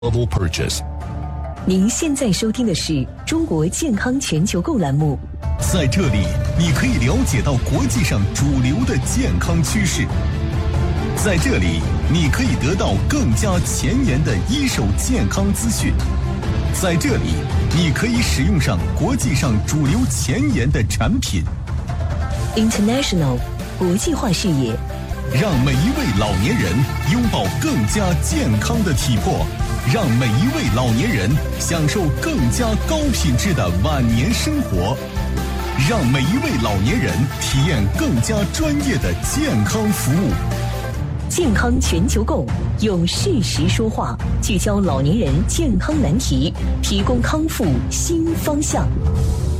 Global Purchase。 您现在收听的是中国健康全球购栏目。 在这里，你可以了解到国际上主流的健康趋势。在这里，你可以得到更加前沿的一手健康资讯。在这里，你可以使用上国际上主流前沿的产品。 International 国际化视野， 让每一位老年人拥抱更加健康的体魄，让每一位老年人享受更加高品质的晚年生活，让每一位老年人体验更加专业的健康服务。 健康全球购用事实说话，聚焦老年人健康难题，提供康复新方向。